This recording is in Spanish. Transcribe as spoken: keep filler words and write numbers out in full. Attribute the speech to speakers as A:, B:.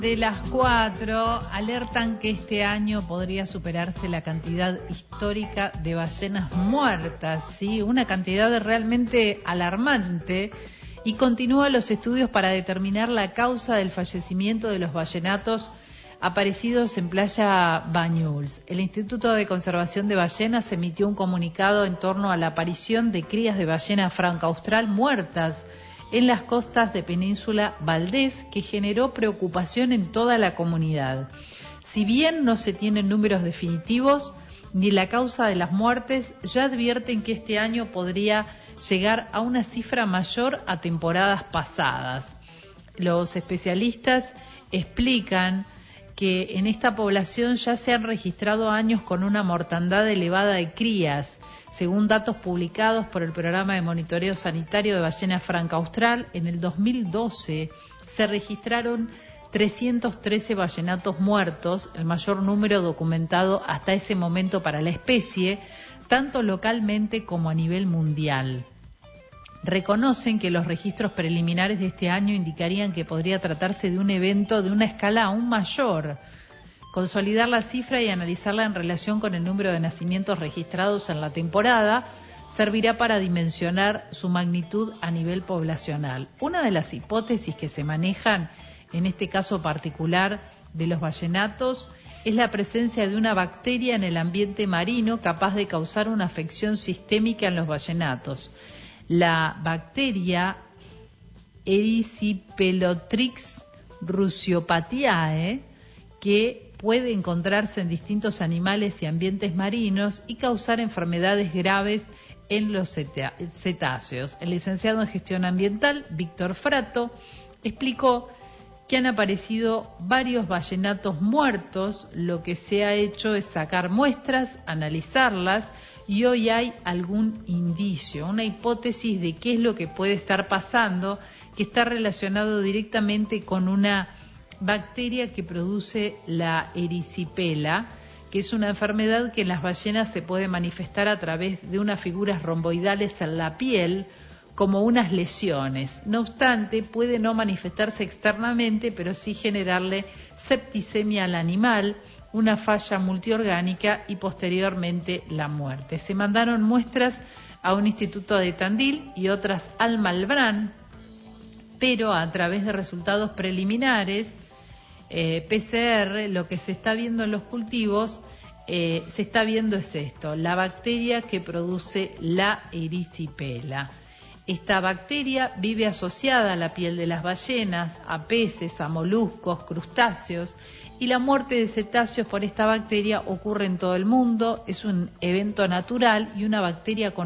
A: De las cuatro, alertan que este año podría superarse la cantidad histórica de ballenas muertas, ¿sí? Una cantidad realmente alarmante, y continúan los estudios para determinar la causa del fallecimiento de los ballenatos aparecidos en Playa Banyuls. El Instituto de Conservación de Ballenas emitió un comunicado en torno a la aparición de crías de ballena franca austral muertas en las costas de Península Valdés, que generó preocupación en toda la comunidad. Si bien no se tienen números definitivos ni la causa de las muertes, ya advierten que este año podría llegar a una cifra mayor a temporadas pasadas. Los especialistas explican que en esta población ya se han registrado años con una mortandad elevada de crías. Según datos publicados por el Programa de Monitoreo Sanitario de Ballena Franca Austral, en el dos mil doce se registraron trescientos trece ballenatos muertos, el mayor número documentado hasta ese momento para la especie, tanto localmente como a nivel mundial. Reconocen que los registros preliminares de este año indicarían que podría tratarse de un evento de una escala aún mayor. Consolidar la cifra y analizarla en relación con el número de nacimientos registrados en la temporada servirá para dimensionar su magnitud a nivel poblacional. Una de las hipótesis que se manejan en este caso particular de los ballenatos es la presencia de una bacteria en el ambiente marino capaz de causar una afección sistémica en los ballenatos. La bacteria Erysipelotrix russopatiae, que puede encontrarse en distintos animales y ambientes marinos y causar enfermedades graves en los cetáceos. El licenciado en Gestión Ambiental, Víctor Frato, explicó que han aparecido varios ballenatos muertos. Lo que se ha hecho es sacar muestras, analizarlas, y hoy hay algún indicio, una hipótesis de qué es lo que puede estar pasando, que está relacionado directamente con una bacteria que produce la erisipela, que es una enfermedad que en las ballenas se puede manifestar a través de unas figuras romboidales en la piel, como unas lesiones. No obstante, puede no manifestarse externamente, pero sí generarle septicemia al animal, una falla multiorgánica y posteriormente la muerte. Se mandaron muestras a un instituto de Tandil y otras al Malbrán, pero a través de resultados preliminares, eh, P C R, lo que se está viendo en los cultivos, eh, se está viendo es esto, la bacteria que produce la erisipela. Esta bacteria vive asociada a la piel de las ballenas, a peces, a moluscos, crustáceos, y la muerte de cetáceos por esta bacteria ocurre en todo el mundo. Es un evento natural y una bacteria con